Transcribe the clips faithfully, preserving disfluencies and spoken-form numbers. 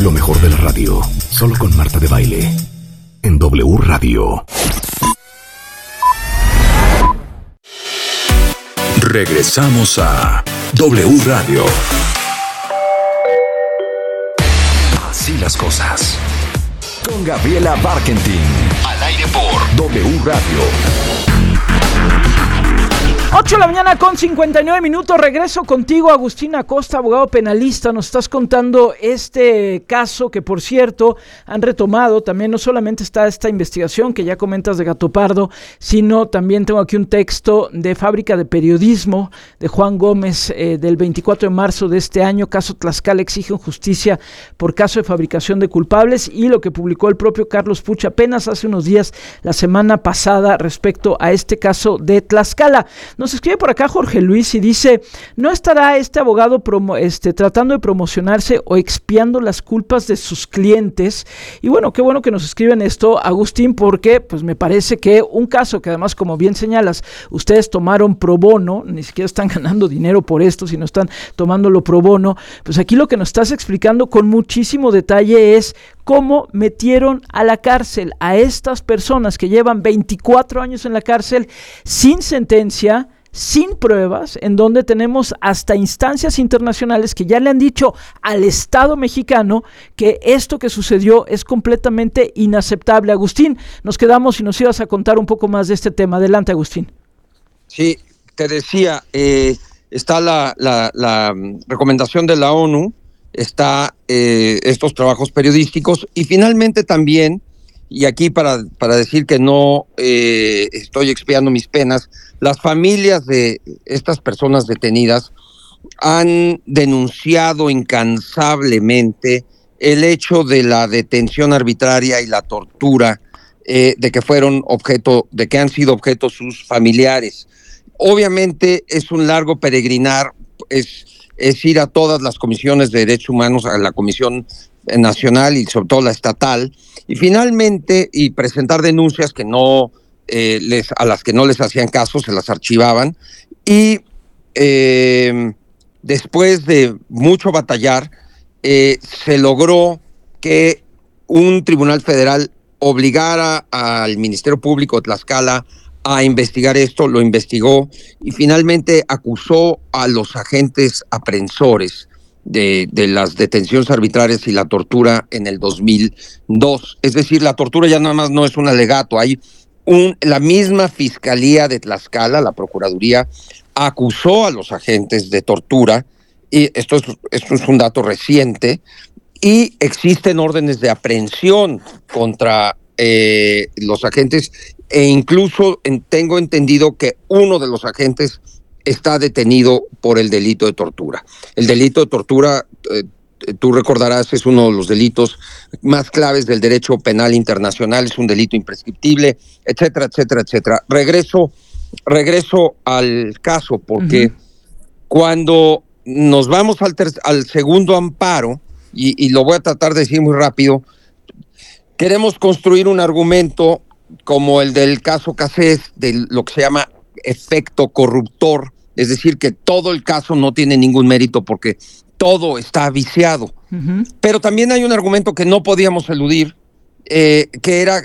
Lo mejor de la radio, solo con Marta de Baile, en W Radio. Regresamos a W Radio. Así las cosas. Con Gabriela Barkentin. Al aire por W Radio. ocho de la mañana con cincuenta y nueve minutos. Regreso contigo, Agustín Acosta, abogado penalista. Nos estás contando este caso que, por cierto, han retomado. También no solamente está esta investigación que ya comentas de Gato Pardo, sino también tengo aquí un texto de Fábrica de Periodismo de Juan Gómez eh, del veinticuatro de marzo de este año. Caso Tlaxcala, exigen justicia por caso de fabricación de culpables, y lo que publicó el propio Carlos Puch apenas hace unos días, la semana pasada, respecto a este caso de Tlaxcala. Nos escribe por acá Jorge Luis y dice: ¿no estará este abogado promo, este, tratando de promocionarse o expiando las culpas de sus clientes? Y bueno, qué bueno que nos escriben esto, Agustín, porque pues me parece que un caso que además, como bien señalas, ustedes tomaron pro bono, ni siquiera están ganando dinero por esto, sino están tomándolo pro bono. Pues aquí lo que nos estás explicando con muchísimo detalle es cómo metieron a la cárcel a estas personas que llevan veinticuatro años en la cárcel sin sentencia, sin pruebas, en donde tenemos hasta instancias internacionales que ya le han dicho al Estado mexicano que esto que sucedió es completamente inaceptable. Agustín, nos quedamos y nos ibas a contar un poco más de este tema. Adelante, Agustín. Sí, te decía, eh, está la, la, la recomendación de la ONU, está eh, estos trabajos periodísticos, y finalmente también, y aquí para, para decir que no eh, estoy expiando mis penas, las familias de estas personas detenidas han denunciado incansablemente el hecho de la detención arbitraria y la tortura eh, de que fueron objeto, de que han sido objeto sus familiares. Obviamente es un largo peregrinar, es, es ir a todas las comisiones de derechos humanos, a la Comisión Nacional y sobre todo la estatal, y finalmente y presentar denuncias que no eh, les a las que no les hacían caso, se las archivaban, y eh, después de mucho batallar eh, se logró que un tribunal federal obligara al Ministerio Público de Tlaxcala a investigar esto. Lo investigó y finalmente acusó a los agentes aprensores de, de las detenciones arbitrarias y la tortura en el dos mil dos. Es decir, la tortura ya nada más no es un alegato, hay un, la misma Fiscalía de Tlaxcala, la Procuraduría, acusó a los agentes de tortura, y esto es, esto es un dato reciente, y existen órdenes de aprehensión contra eh, los agentes, e incluso en, tengo entendido que uno de los agentes está detenido por el delito de tortura. El delito de tortura, eh, tú recordarás, es uno de los delitos más claves del derecho penal internacional, es un delito imprescriptible, etcétera, etcétera, etcétera. Regreso, regreso al caso, porque uh-huh. cuando nos vamos al, ter- al segundo amparo, y, y lo voy a tratar de decir muy rápido, queremos construir un argumento como el del caso Cassés, de lo que se llama efecto corruptor, es decir, que todo el caso no tiene ningún mérito porque todo está viciado. Uh-huh. Pero también hay un argumento que no podíamos eludir, eh, que era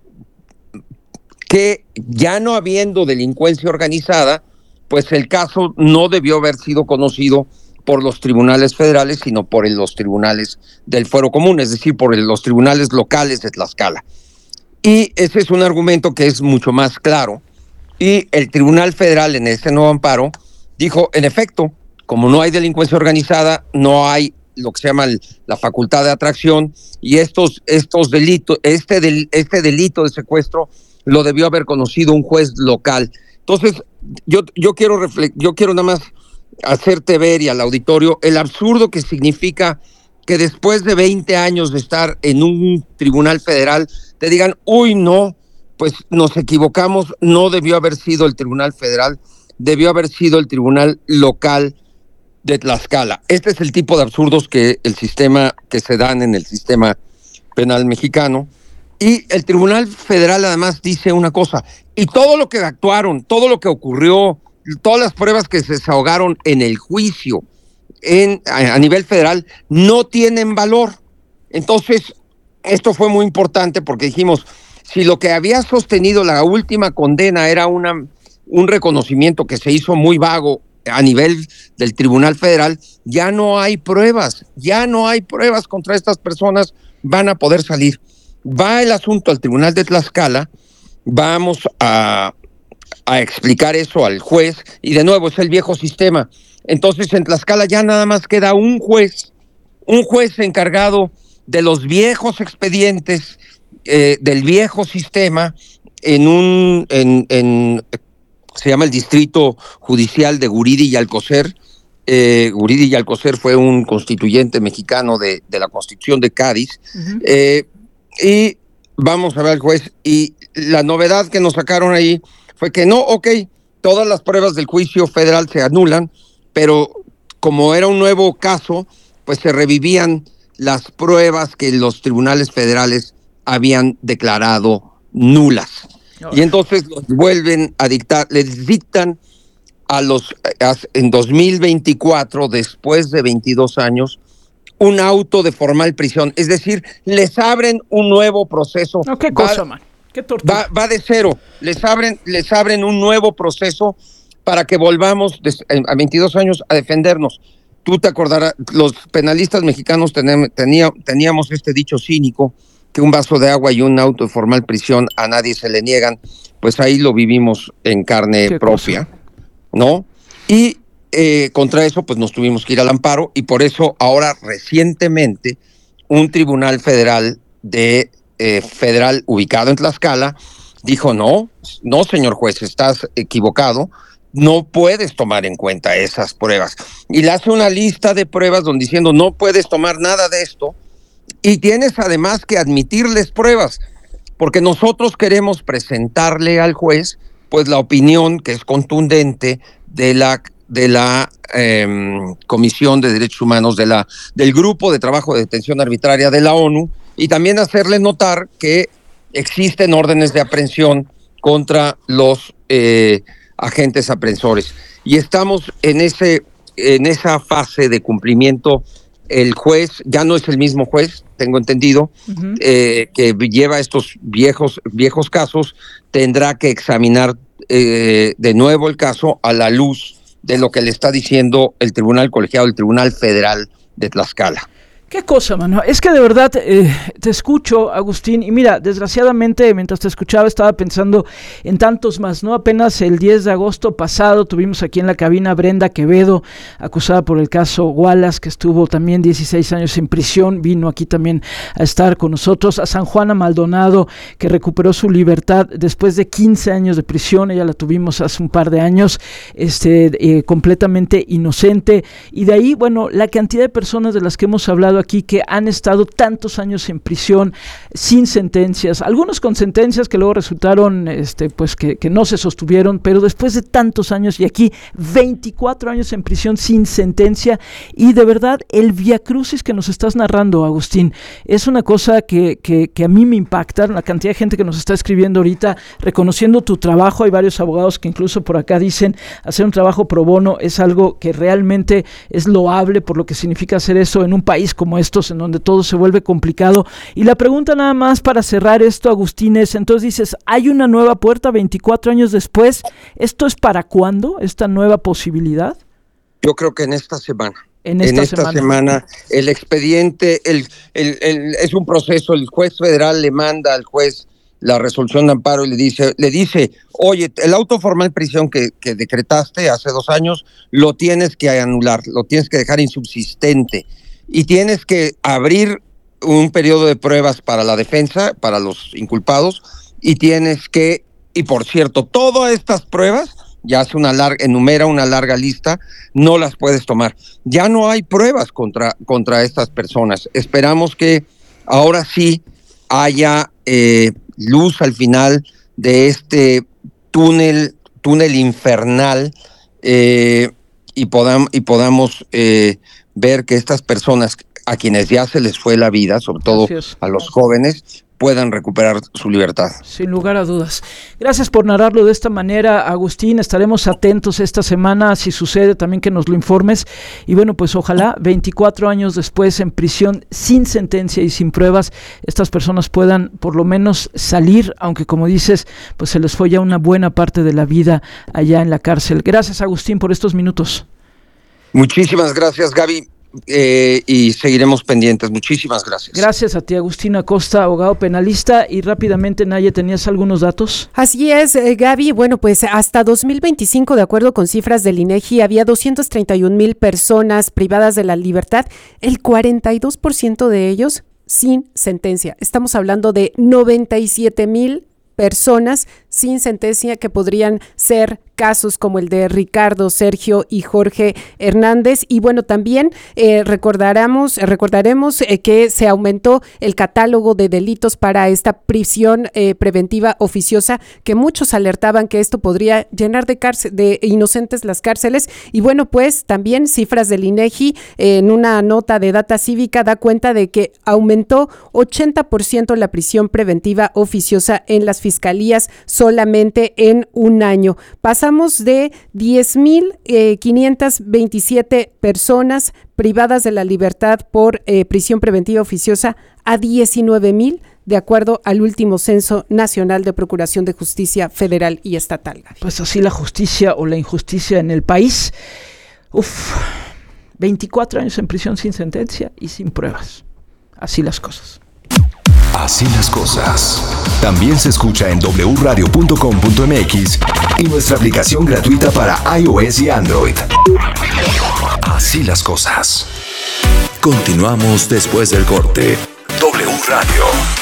que ya no habiendo delincuencia organizada, pues el caso no debió haber sido conocido por los tribunales federales, sino por el, los tribunales del Fuero Común, es decir, por el, los tribunales locales de Tlaxcala. Y ese es un argumento que es mucho más claro. Y el Tribunal Federal, en ese nuevo amparo, dijo, en efecto, como no hay delincuencia organizada, no hay lo que se llama el, la facultad de atracción, y estos, estos delitos, este, del, este delito de secuestro lo debió haber conocido un juez local. Entonces, yo, yo, quiero refle- yo quiero nada más hacerte ver y al auditorio el absurdo que significa que después de veinte años de estar en un tribunal federal te digan, uy, no, pues nos equivocamos, no debió haber sido el tribunal federal, debió haber sido el tribunal local de Tlaxcala. Este es el tipo de absurdos que el sistema, que se dan en el sistema penal mexicano. Y el Tribunal Federal además dice una cosa, y todo lo que actuaron, todo lo que ocurrió, todas las pruebas que se desahogaron en el juicio en, a, a nivel federal no tienen valor. Entonces, esto fue muy importante porque dijimos, si lo que había sostenido la última condena era una, un reconocimiento que se hizo muy vago a nivel del Tribunal Federal, ya no hay pruebas, ya no hay pruebas contra estas personas, van a poder salir. Va el asunto al Tribunal de Tlaxcala, vamos a, a explicar eso al juez, y de nuevo es el viejo sistema. Entonces en Tlaxcala ya nada más queda un juez, un juez encargado de los viejos expedientes, eh, del viejo sistema, en un, en, en, se llama el Distrito Judicial de Guridi y Alcocer. Eh, Guridi y Alcocer fue un constituyente mexicano de, de la Constitución de Cádiz. Uh-huh. Eh, y vamos a ver al juez, y la novedad que nos sacaron ahí fue que no, ok, todas las pruebas del juicio federal se anulan, pero como era un nuevo caso, pues se revivían las pruebas que los tribunales federales habían declarado nulas. Oh. Y entonces los vuelven a dictar, les dictan a los, a, en dos mil veinticuatro, después de veintidós años, un auto de formal prisión. Es decir, les abren un nuevo proceso. No, ¿qué cosa, va, man? ¿Qué tortura? Va, va de cero. Les abren, les abren un nuevo proceso para que volvamos de, a veintidós años a defendernos. Tú te acordarás, los penalistas mexicanos tenem, tenía, teníamos este dicho cínico, que un vaso de agua y un auto de formal prisión a nadie se le niegan. Pues ahí lo vivimos en carne propia, cosa? ¿No? Y eh, contra eso pues nos tuvimos que ir al amparo, y por eso ahora recientemente un tribunal federal de eh, federal ubicado en Tlaxcala dijo no, no señor juez, estás equivocado, no puedes tomar en cuenta esas pruebas. Y le hace una lista de pruebas donde diciendo no puedes tomar nada de esto, y tienes además que admitirles pruebas, porque nosotros queremos presentarle al juez pues la opinión que es contundente de la de la eh, Comisión de Derechos Humanos, de la del Grupo de Trabajo de Detención Arbitraria de la ONU, y también hacerle notar que existen órdenes de aprehensión contra los eh, agentes aprensores. Y estamos en ese en esa fase de cumplimiento. El juez ya no es el mismo juez, tengo entendido, uh-huh. eh, que lleva estos viejos viejos casos, tendrá que examinar eh, de nuevo el caso a la luz de lo que le está diciendo el Tribunal Colegiado, el Tribunal Federal de Tlaxcala. Qué cosa, mano. Es que de verdad eh, te escucho, Agustín, y mira, desgraciadamente mientras te escuchaba estaba pensando en tantos más, ¿no? Apenas el diez de agosto pasado tuvimos aquí en la cabina a Brenda Quevedo, acusada por el caso Wallace, que estuvo también dieciséis años en prisión, vino aquí también a estar con nosotros, a San Juana Maldonado, que recuperó su libertad después de quince años de prisión, ella la tuvimos hace un par de años, este, eh, completamente inocente, y de ahí, bueno, la cantidad de personas de las que hemos hablado aquí que han estado tantos años en prisión sin sentencias, algunos con sentencias que luego resultaron este, pues que, que no se sostuvieron, pero después de tantos años, y aquí veinticuatro años en prisión sin sentencia, y de verdad el viacrucis que nos estás narrando, Agustín, es una cosa que, que, que a mí me impacta, la cantidad de gente que nos está escribiendo ahorita reconociendo tu trabajo. Hay varios abogados que incluso por acá dicen hacer un trabajo pro bono es algo que realmente es loable por lo que significa hacer eso en un país como como estos en donde todo se vuelve complicado. Y la pregunta nada más para cerrar esto, Agustín, es, entonces dices, hay una nueva puerta veinticuatro años después, ¿esto es para cuándo, esta nueva posibilidad? Yo creo que en esta semana. En esta, en esta semana. semana el expediente, el, el, el, es un proceso, el juez federal le manda al juez la resolución de amparo y le dice, le dice, oye, el auto formal prisión que, que decretaste hace dos años, lo tienes que anular, lo tienes que dejar insubsistente. Y tienes que abrir un periodo de pruebas para la defensa, para los inculpados, y tienes que, y por cierto, todas estas pruebas, ya hace una larga, enumera una larga lista, no las puedes tomar. Ya no hay pruebas contra, contra estas personas. Esperamos que ahora sí haya eh, luz al final de este túnel, túnel infernal, eh, y, podam, y podamos... Eh, ver que estas personas a quienes ya se les fue la vida, sobre todo Gracias. a los jóvenes, puedan recuperar su libertad. Sin lugar a dudas. Gracias por narrarlo de esta manera, Agustín. Estaremos atentos esta semana, si sucede, también que nos lo informes. Y bueno, pues ojalá veinticuatro años después, en prisión, sin sentencia y sin pruebas, estas personas puedan por lo menos salir, aunque como dices, pues se les fue ya una buena parte de la vida allá en la cárcel. Gracias, Agustín, por estos minutos. Muchísimas gracias, Gaby. Eh, y seguiremos pendientes. Muchísimas gracias. Gracias a ti, Agustín Acosta, abogado penalista. Y rápidamente, Naye, ¿tenías algunos datos? Así es, eh, Gaby. Bueno, pues hasta dos mil veinticinco, de acuerdo con cifras del INEGI, había doscientas treinta y un mil personas privadas de la libertad, el cuarenta y dos por ciento de ellos sin sentencia. Estamos hablando de noventa y siete mil personas sin sentencia, que podrían ser casos como el de Ricardo, Sergio y Jorge Hernández. Y bueno, también eh, recordaremos, recordaremos eh, que se aumentó el catálogo de delitos para esta prisión eh, preventiva oficiosa, que muchos alertaban que esto podría llenar de, cárcel, de inocentes las cárceles. Y bueno, pues también cifras del INEGI eh, en una nota de Data Cívica da cuenta de que aumentó ochenta por ciento la prisión preventiva oficiosa en las fiscalías solamente en un año. Pasamos de diez mil quinientas veintisiete personas privadas de la libertad por eh, prisión preventiva oficiosa a diecinueve mil, de acuerdo al último Censo Nacional de Procuración de Justicia Federal y Estatal. Gaby. Pues así la justicia o la injusticia en el país. Uf, veinticuatro años en prisión sin sentencia y sin pruebas. Así las cosas. Así las cosas. También se escucha en doble u radio punto com punto m x y nuestra aplicación gratuita para iOS y Android. Así las cosas. Continuamos después del corte. W Radio.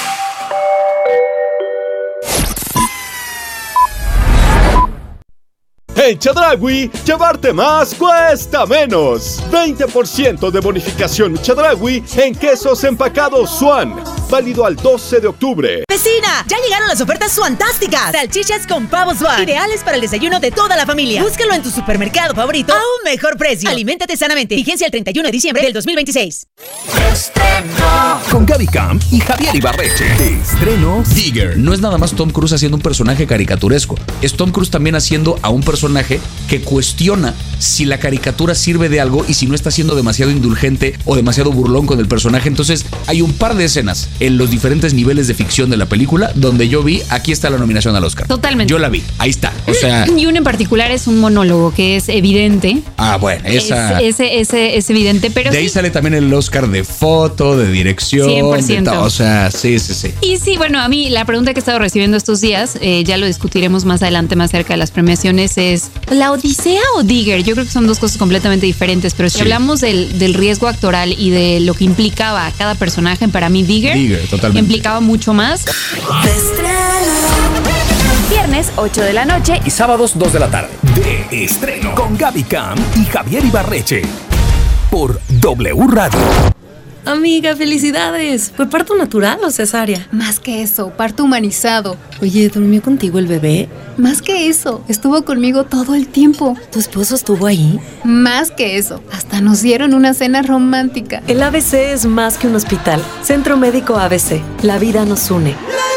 En Chedraui, llevarte más cuesta menos. veinte por ciento de bonificación Chedraui en quesos empacados Swan. Válido al doce de octubre. ¡Vecina! ¡Ya llegaron las ofertas suantásticas! Salchichas con pavo Swan. Ideales para el desayuno de toda la familia. Búscalo en tu supermercado favorito a un mejor precio. Aliméntate sanamente. Vigencia el treinta y uno de diciembre del dos mil veintiséis. Estreno. Con Gaby Camp y Javier Ibarreche. De estreno. Digger. No es nada más Tom Cruise haciendo un personaje caricaturesco. Es Tom Cruise también haciendo a un personaje que cuestiona si la caricatura sirve de algo y si no está siendo demasiado indulgente o demasiado burlón con el personaje. Entonces hay un par de escenas en los diferentes niveles de ficción de la película donde yo vi, aquí está la nominación al Oscar. Totalmente. Yo la vi, ahí está. O sea, y uno en particular es un monólogo que es evidente. Ah, bueno, esa es, ese, ese es evidente, pero de ahí sí sale también el Oscar de foto, de dirección, cien por ciento. De o sea, sí, sí, sí. Y sí, bueno, a mí la pregunta que he estado recibiendo estos días, eh, ya lo discutiremos más adelante, más cerca de las premiaciones, es ¿La Odisea o Digger? Yo creo que son dos cosas completamente diferentes, pero si sí. hablamos del, del riesgo actoral y de lo que implicaba a cada personaje, para mí Digger, Digger totalmente. implicaba mucho más. Viernes ocho de la noche y sábados dos de la tarde. De estreno con Gaby Camp y Javier Ibarreche por W Radio. Amiga, felicidades. ¿Fue parto natural o cesárea? Más que eso, parto humanizado. Oye, ¿durmió contigo el bebé? Más que eso, estuvo conmigo todo el tiempo. ¿Tu esposo estuvo ahí? Más que eso, hasta nos dieron una cena romántica. El A B C es más que un hospital. Centro Médico A B C. La vida nos une.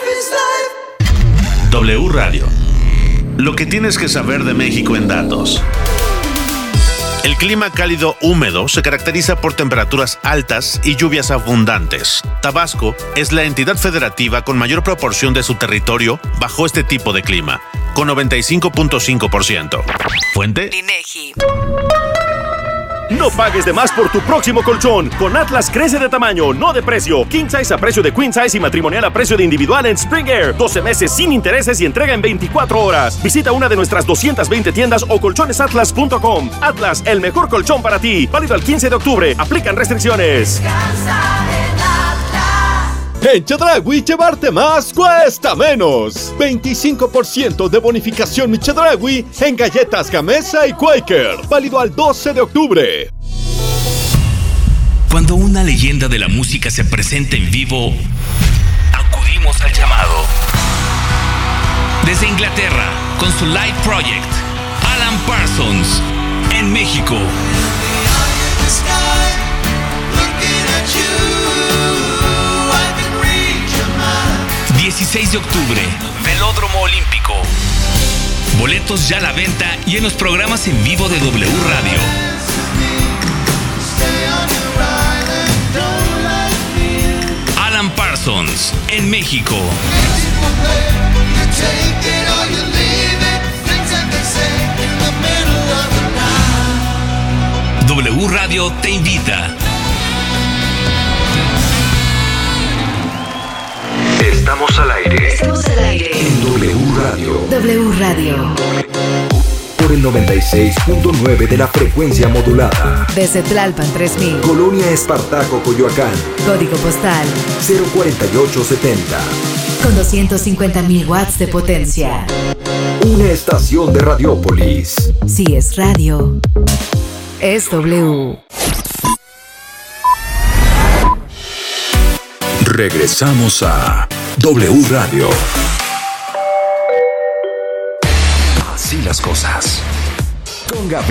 W Radio. Lo que tienes que saber de México en datos. El clima cálido húmedo se caracteriza por temperaturas altas y lluvias abundantes. Tabasco es la entidad federativa con mayor proporción de su territorio bajo este tipo de clima, con noventa y cinco punto cinco por ciento. Fuente: INEGI. No pagues de más por tu próximo colchón. Con Atlas crece de tamaño, no de precio. King size a precio de queen size y matrimonial a precio de individual en Spring Air. doce meses sin intereses y entrega en veinticuatro horas. Visita una de nuestras doscientas veinte tiendas o colchones atlas punto com. Atlas, el mejor colchón para ti. Válido al quince de octubre. Aplican restricciones. En Chedraui, llevarte más cuesta menos. veinticinco por ciento de bonificación Chedraui en galletas Gamesa y Quaker. Válido al doce de octubre. Cuando una leyenda de la música se presenta en vivo, acudimos al llamado. Desde Inglaterra, con su live project, Alan Parsons, en México. dieciséis de octubre, Velódromo Olímpico. Boletos ya a la venta y en los programas en vivo de W Radio. Alan Parsons, en México. W Radio te invita. Estamos al aire. Estamos al aire. En W Radio. W Radio. Por el noventa y seis punto nueve de la frecuencia modulada. Desde Tlalpan tres mil. Colonia Espartaco, Coyoacán. Código postal cero cuarenta y ocho setenta. con doscientos cincuenta mil watts de potencia. Una estación de Radiópolis. Si es radio, es W. Regresamos a W Radio. Así las cosas. Con Gabriel.